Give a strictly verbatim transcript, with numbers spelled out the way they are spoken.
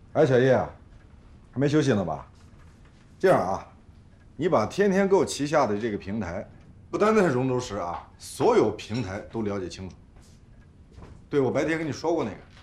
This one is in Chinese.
哎，小叶，还没休息呢吧？这样啊，你把天天购旗下的这个平台，不单单是荣州市啊，所有平台都了解清楚。对，我白天跟你说过那个。